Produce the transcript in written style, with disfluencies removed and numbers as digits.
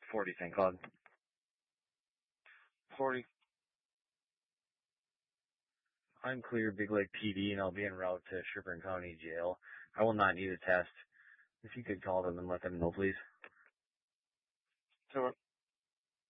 40 St. Cloud. 40. I'm clear, Big Lake PD, and I'll be en route to Sherburne County Jail. I will not need a test. If you could call them and let them know, please. Sure.